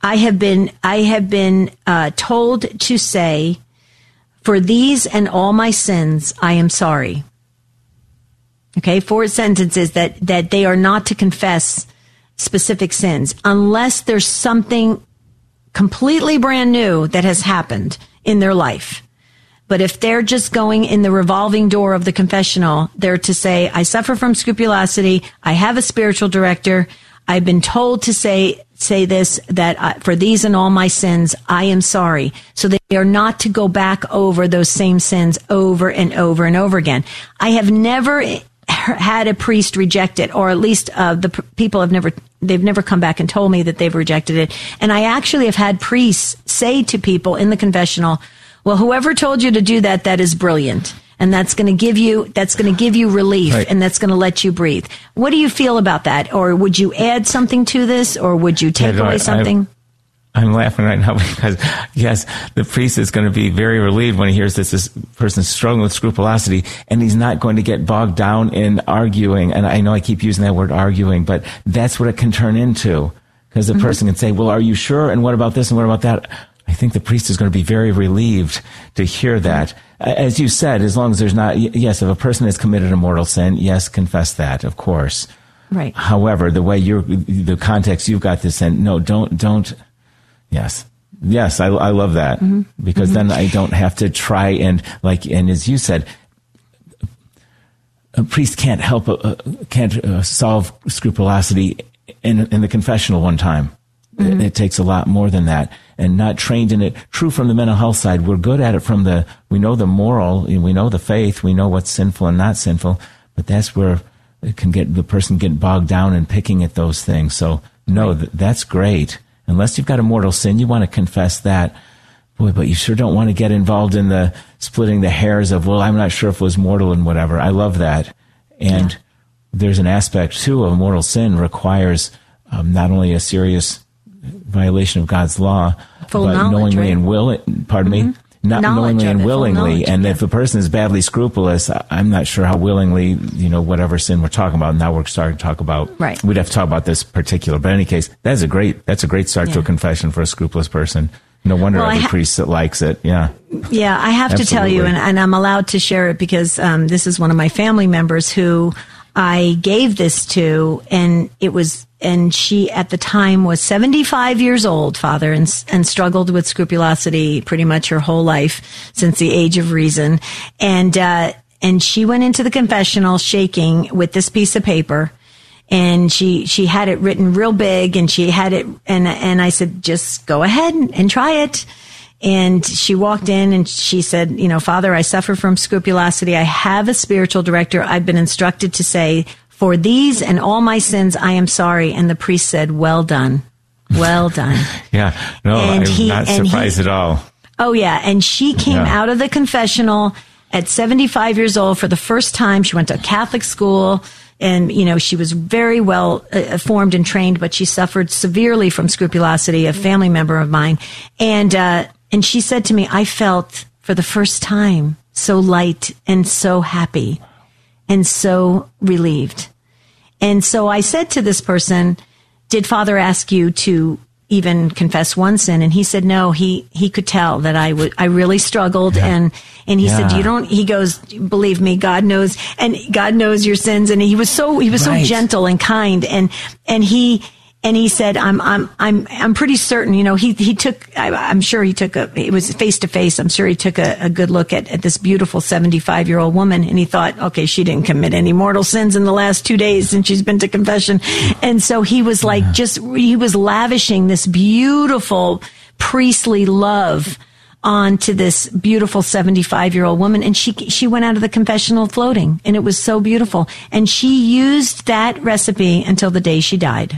I have been told to say, for these and all my sins, I am sorry. Okay, 4 sentences that they are not to confess specific sins unless there's something completely brand new that has happened in their life. But if they're just going in the revolving door of the confessional, they're to say, I suffer from scrupulosity. I have a spiritual director. I've been told to say this, that for these and all my sins, I am sorry. So they are not to go back over those same sins over and over and over again. I have never had a priest reject it, or at least the people they've never come back and told me that they've rejected it. And I actually have had priests say to people in the confessional, well, whoever told you to do that, that is brilliant. And that's going to give you relief, right, and that's going to let you breathe. What do you feel about that? Or would you add something to this, or would you take away something? I'm laughing right now because, yes, the priest is going to be very relieved when he hears this person's struggling with scrupulosity, and he's not going to get bogged down in arguing. And I know I keep using that word arguing, but that's what it can turn into, because the person can say, well, are you sure? And what about this? And what about that? I think the priest is going to be very relieved to hear that. As you said, as long as there's not, yes, if a person has committed a mortal sin, yes, confess that, of course. Right. However, the way the context you've got this in, no, don't. Yes. Yes, I love that, because then I don't have to try and as you said, a priest can't solve scrupulosity in the confessional one time. It takes a lot more than that, and not trained in it. True, from the mental health side, we're good at it we know the moral, we know the faith, we know what's sinful and not sinful, but that's where it can get the person get bogged down in picking at those things. So no, that's great. Unless you've got a mortal sin, you want to confess that. Boy, but you sure don't want to get involved in the splitting the hairs of, well, I'm not sure if it was mortal and whatever. I love that. And there's an aspect, too, of mortal sin requires not only a serious violation of God's law, full but knowledge, knowingly and not knowingly and willingly. And if a person is badly scrupulous, I'm not sure how willingly, whatever sin we're talking about. Now we're starting to talk about, right. We'd have to talk about this particular, but in any case, that's a great start to a confession for a scrupulous person. No wonder every priest that likes it. Yeah. Yeah, I have to tell you, and I'm allowed to share it because this is one of my family members who I gave this to, and she at the time was 75 years old, Father, and struggled with scrupulosity pretty much her whole life since the age of reason. And she went into the confessional shaking with this piece of paper, and she had it written real big, and she had it, and I said, just go ahead and try it. And she walked in and she said, Father, I suffer from scrupulosity. I have a spiritual director. I've been instructed to say, for these and all my sins, I am sorry. And the priest said, well done. Well done. Yeah. No, I'm not surprised at all. Oh, yeah. And she came out of the confessional at 75 years old for the first time. She went to a Catholic school. And, she was very well formed and trained, but she suffered severely from scrupulosity, a family member of mine. And she said to me, I felt for the first time so light and so happy and so relieved. And so I said to this person, did Father ask you to even confess one sin? And he said, no, he could tell that I really struggled. Yeah. And he said, he goes, believe me, God knows, and God knows your sins. And he was so gentle and kind. And he said, I'm pretty certain, he took, I'm sure he took it was face to face. I'm sure he took a good look at this beautiful 75-year-old woman. And he thought, okay, she didn't commit any mortal sins in the last 2 days since she's been to confession. And so he was he was lavishing this beautiful priestly love onto this beautiful 75-year-old woman. And she went out of the confessional floating, and it was so beautiful. And she used that recipe until the day she died.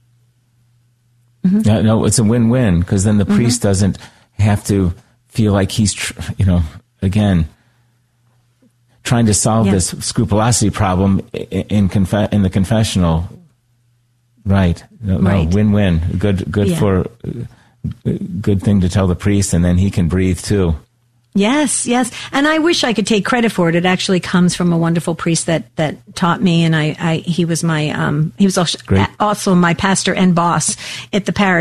Mm-hmm. No, it's a win-win, because then the priest doesn't have to feel like he's, again, trying to solve this scrupulosity problem in the confessional. Right. No, win-win. Good for good thing to tell the priest, and then he can breathe too. Yes. And I wish I could take credit for it. It actually comes from a wonderful priest that taught me, and he was my he was also my pastor and boss at the parish.